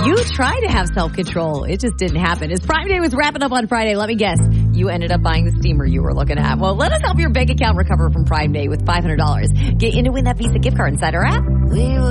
You try to have self-control. It just didn't happen. As Prime Day was wrapping up on Friday, let me guess, you ended up buying the steamer you were looking at. Well, let us help your bank account recover from Prime Day with $500. Get in to win that Visa gift card inside our app.